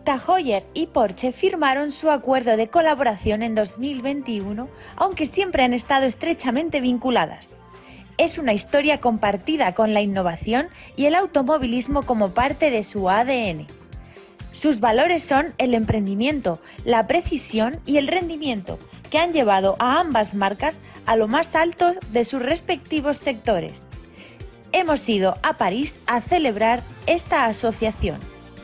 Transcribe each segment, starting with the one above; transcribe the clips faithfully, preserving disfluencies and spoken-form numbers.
TAG Heuer y Porsche firmaron su acuerdo de colaboración en dos mil veintiuno, aunque siempre han estado estrechamente vinculadas. Es una historia compartida con la innovación y el automovilismo como parte de su A D N. Sus valores son el emprendimiento, la precisión y el rendimiento, que han llevado a ambas marcas a lo más alto de sus respectivos sectores. Hemos ido a París a celebrar esta asociación.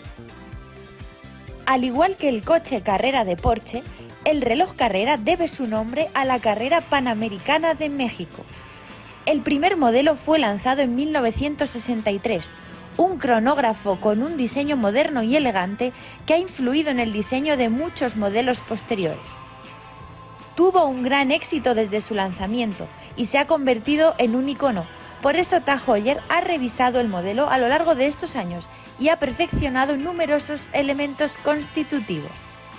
Al igual que el coche carrera de Porsche, el reloj carrera debe su nombre a la carrera panamericana de México. El primer modelo fue lanzado en mil novecientos sesenta y tres, un cronógrafo con un diseño moderno y elegante que ha influido en el diseño de muchos modelos posteriores. Tuvo un gran éxito desde su lanzamiento y se ha convertido en un icono. Por eso TAG Heuer ha revisado el modelo a lo largo de estos años y ha perfeccionado numerosos elementos constitutivos.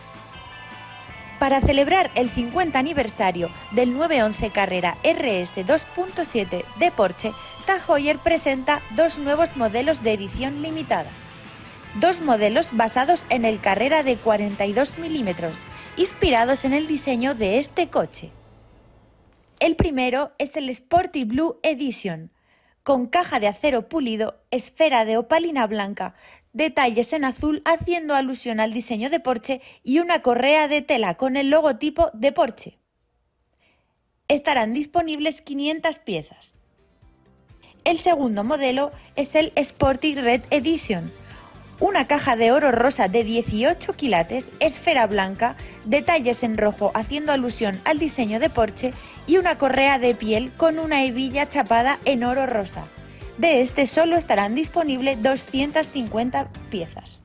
Para celebrar el cincuenta aniversario del nueve once Carrera R S dos punto siete de Porsche, TAG Heuer presenta dos nuevos modelos de edición limitada. Dos modelos basados en el Carrera de cuarenta y dos milímetros, inspirados en el diseño de este coche. El primero es el Sporty Blue Edition, con caja de acero pulido, esfera de opalina blanca, detalles en azul haciendo alusión al diseño de Porsche y una correa de tela con el logotipo de Porsche. Estarán disponibles quinientas piezas. El segundo modelo es el Sporty Red Edition, una caja de oro rosa de dieciocho quilates, esfera blanca, detalles en rojo haciendo alusión al diseño de Porsche y una correa de piel con una hebilla chapada en oro rosa. De este solo estarán disponibles doscientas cincuenta piezas.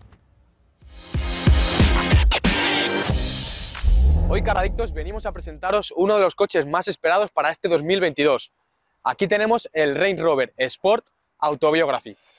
Hoy, Caradictos, venimos a presentaros uno de los coches más esperados para este dos mil veintidós. Aquí tenemos el Range Rover Sport Autobiography.